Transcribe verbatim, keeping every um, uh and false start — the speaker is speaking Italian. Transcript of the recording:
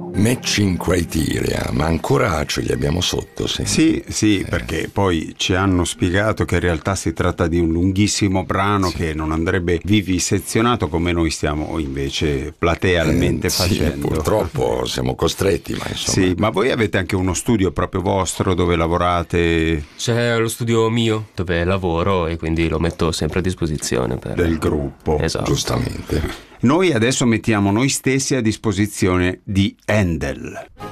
Matching criteria, ma ancora ce li abbiamo sotto, sì. Sì, sì, Eh. perché poi ci hanno spiegato che in realtà si tratta di un lunghissimo brano sì. che non andrebbe vivisezionato come noi stiamo invece platealmente eh, facendo. Sì, purtroppo siamo costretti, ma insomma. Sì, ma voi avete anche uno studio proprio vostro dove lavorate? C'è lo studio mio dove lavoro e quindi lo metto sempre a disposizione per... del gruppo. Esatto. Giustamente. Noi adesso mettiamo noi stessi a disposizione di Handel.